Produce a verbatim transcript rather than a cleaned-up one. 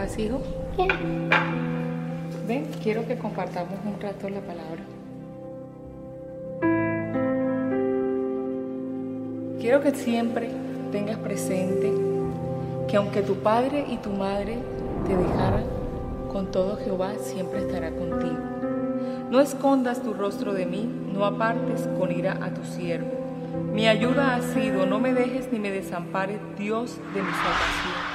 estás, hijo? Bien. Ven, quiero que compartamos un rato la palabra. Quiero que siempre tengas presente que aunque tu padre y tu madre te dejaran, con todo Jehová siempre estará contigo. No escondas tu rostro de mí, no apartes con ira a tu siervo. Mi ayuda ha sido, no me dejes ni me desampares, Dios de mi salvación.